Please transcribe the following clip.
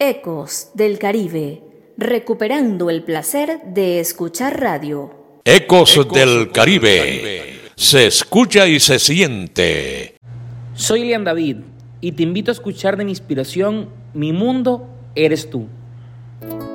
Ecos del Caribe, recuperando el placer de escuchar radio. Ecos del Caribe, se escucha y se siente. Soy Lian David y te invito a escuchar de mi inspiración Mi Mundo Eres Tú.